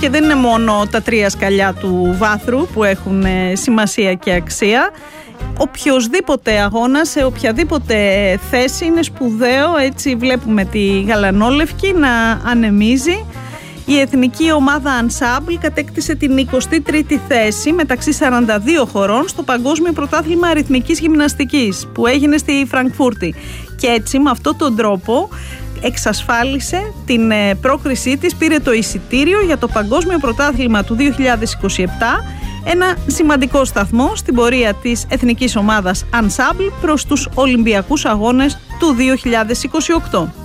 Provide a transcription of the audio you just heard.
και δεν είναι μόνο τα 3 σκαλιά του βάθρου που έχουν σημασία και αξία. Οποιοσδήποτε αγώνα σε οποιαδήποτε θέση είναι σπουδαίο. Έτσι βλέπουμε τη γαλανόλευκη να ανεμίζει. Η εθνική ομάδα Ensemble κατέκτησε την 23η θέση μεταξύ 42 χωρών στο Παγκόσμιο Πρωτάθλημα Αριθμικής Γυμναστικής που έγινε στη Φραγκφούρτη. Και έτσι με αυτόν τον τρόπο εξασφάλισε την πρόκρισή της, πήρε το εισιτήριο για το Παγκόσμιο Πρωτάθλημα του 2027, ένα σημαντικό σταθμό στην πορεία της εθνικής ομάδας Ensemble προς τους Ολυμπιακούς Αγώνες του 2028.